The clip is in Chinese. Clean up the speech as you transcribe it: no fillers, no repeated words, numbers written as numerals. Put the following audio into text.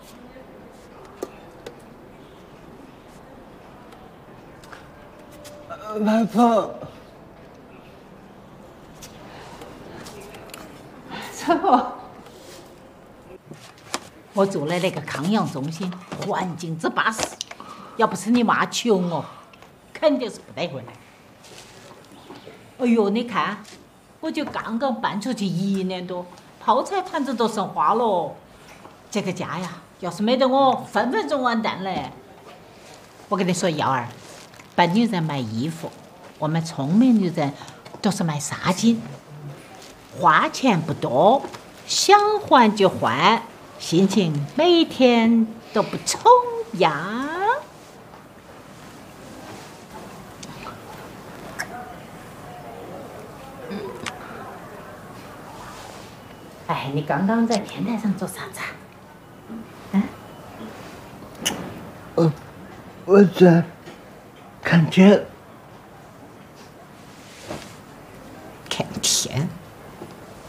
外婆， 走。我住的那个康养中心环境之巴适，要不是你妈穷哦，肯定是不得回来。哎呦，你看，我就刚刚搬出去1年多，泡菜盘子都剩花了。这个家呀，要是没得我，分分钟完蛋嘞。我跟你说，耀儿，笨女人卖衣服，我们聪明女人都是卖纱巾，花钱不多，想换就换，心情每天都不重呀。哎，你刚刚在天台上做啥子啊？ 我在看天。 看天。